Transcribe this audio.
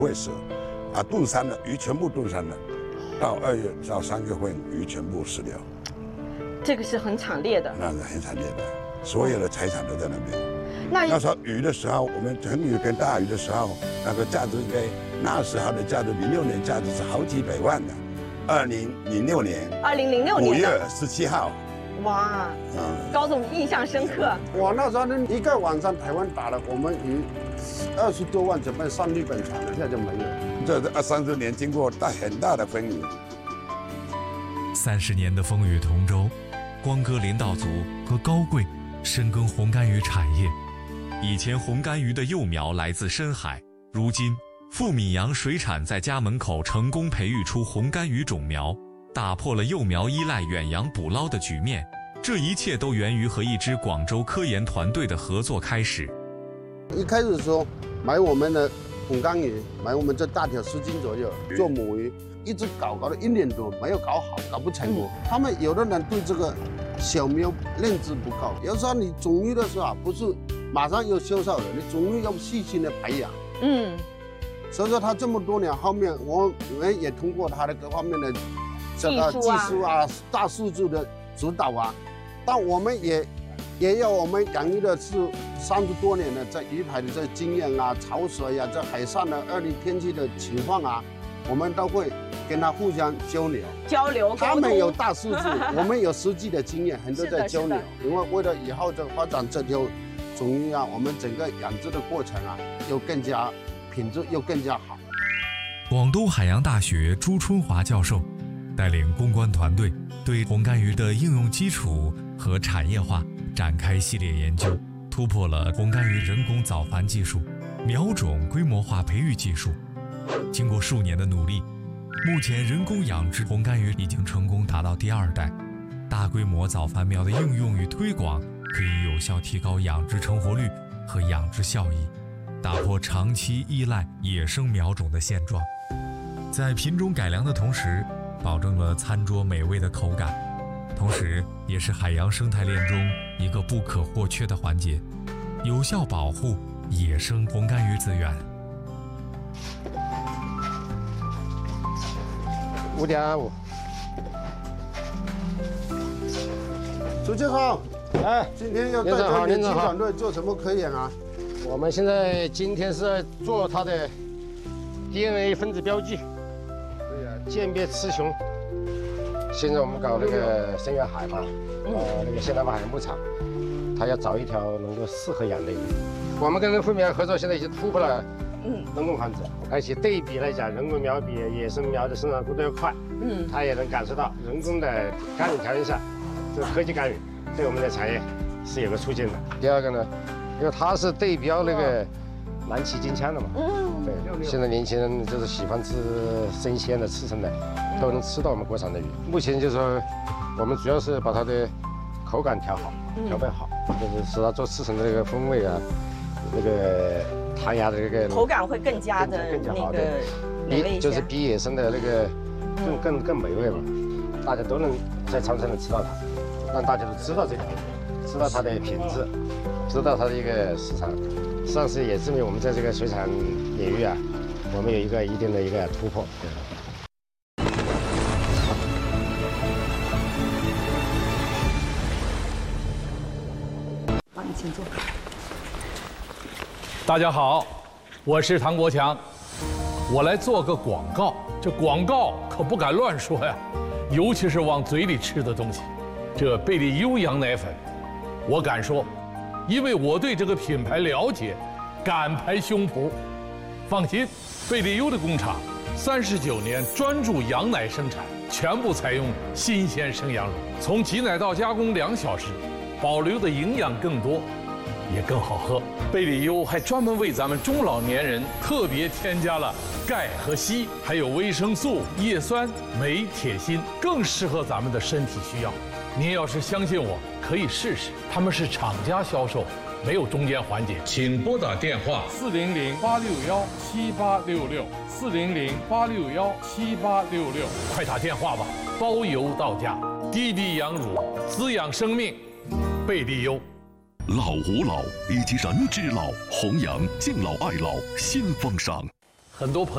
会死，冻伤了，鱼全部冻伤了，到2月到3月份鱼全部死掉。 这个是很惨烈的， 那是很惨烈的，所有的财产都在那边。 那时候鱼的时候，我们成鱼跟大鱼的时候，那个价值那时候的价值，06年价值是好几百万的。2006年5月17号。 哇，高总印象深刻。 我那时候一个晚上台湾打了我们鱼20多万，准备上日本船了，现在就没有。 这30年经过很大的风雨。 30年的风雨同舟，光哥林道族和高贵深耕红干鱼产业。以前红干鱼的幼苗来自深海，如今富米阳水产在家门口成功培育出红干鱼种苗，打破了幼苗依赖远洋捕捞的局面。这一切都源于和一支广州科研团队的合作开始。 一开始说买我们的红干鱼，买我们这大条10斤左右做母鱼，一直搞了1年多，没有搞好，搞不成功。他们有的人对这个小苗认知不够，有时候你种鱼的时候不是马上有销售的，你种鱼要细心的培养。所以说他这么多年后面，我们也通过他的各方面的这个技术啊、大数据的指导啊，但我们也有我们养鱼的是30多年的在鱼排的这经验啊、潮水啊、这海上的恶劣天气的情况啊，我们都会跟他互相交流。他们有大数据，我们有实际的经验，很多在交流。因为为了以后这个发展这条种鱼啊，我们整个养殖的过程啊，又更加品质又更加好。 广东海洋大学朱春华教授带领攻关团队对红干鱼的应用基础和产业化展开系列研究，突破了红干鱼人工早繁技术、苗种规模化培育技术。经过数年的努力，目前人工养殖红干鱼已经成功达到第2代。大规模早繁苗的应用与推广，可以有效提高养殖成活率和养殖效益，打破长期依赖野生苗种的现状。在品种改良的同时，保证了餐桌美味的口感，同时也是海洋生态链中一个不可或缺的环节，有效保护野生红干鱼资源。 5.5。朱教授，今天要带着年轻团队做什么科研啊？ 我们现在今天是在做它的 DNA 分子标记，鉴别雌雄。现在我们搞那个深远海嘛，那个现代化海洋牧场，它要找一条能够适合养的鱼。我们跟富米阳合作，现在已经突破了人工繁殖，而且对比来讲，人工苗比野生苗的生长速度要快。它也能感受到人工的干预条件下，这个科技干预对我们的产业是有个促进的。第二个呢，因为它是对标那个蓝鳍金枪的嘛，对，现在年轻人就是喜欢吃生鲜的、刺身的，都能吃到我们国产的鱼。目前就是说，我们主要是把它的口感调好、调配好，就是使它做刺身的那个风味啊，那个弹牙的这个口感会更加的那个美味一些， 就是比野生的那个更美味嘛。大家都能在超市能吃到它，让大家都知道这个，知道它的品质，知道它的一个市场。实际上是也证明我们在这个水产领域啊，我们有一个一定的一个突破。 好，你请坐。 大家好，我是唐国强，我来做个广告。这广告可不敢乱说呀，尤其是往嘴里吃的东西。这贝利优羊奶粉，我敢说，因为我对这个品牌了解，敢拍胸脯。放心，贝利优的工厂39年专注羊奶生产，全部采用新鲜生羊乳，从挤奶到加工2小时，保留的营养更多，也更好喝。贝利优还专门为咱们中老年人特别添加了钙和硒，还有维生素、叶酸、镁、铁、锌，更适合咱们的身体需要。您要是相信我，可以试试。他们是厂家销售，没有中间环节。请拨打电话400-861-7866，400-861-7866，快打电话吧，包邮到家。滴滴羊乳，滋养生命，贝利优。 老吾老以及人之老，弘扬敬老爱老新风尚。 很多朋友